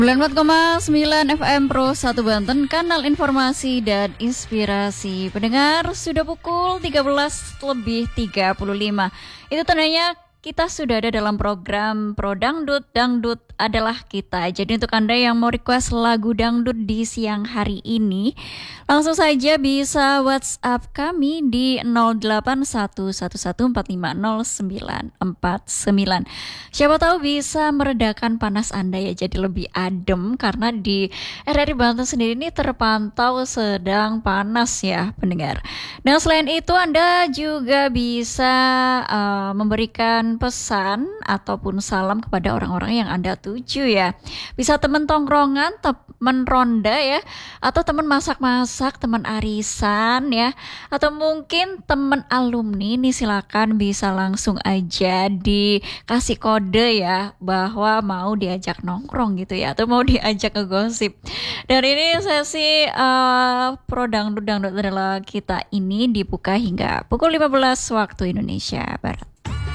94,9 FM Pro 1 Banten, kanal informasi dan inspirasi. Pendengar, sudah pukul 13:35. Itu tandanya kita sudah ada dalam program Pro Dangdut, Dangdut adalah kita. Jadi untuk Anda yang mau request lagu dangdut di siang hari ini, langsung saja bisa WhatsApp kami di 081111450949. Siapa tahu bisa meredakan panas Anda ya, jadi lebih adem karena di RRI Banten sendiri ini terpantau sedang panas ya pendengar. Dan selain itu Anda juga bisa memberikan pesan ataupun salam kepada orang-orang yang Anda tuju ya. Bisa teman tongkrongan, teman ronda ya, atau teman masak-masak, teman arisan ya, atau mungkin teman alumni nih, silakan bisa langsung aja dikasih kode ya bahwa mau diajak nongkrong gitu ya, atau mau diajak ngegosip. Dan ini sesi Pro Dangdut adalah kita ini dibuka hingga pukul 15 waktu Indonesia Barat.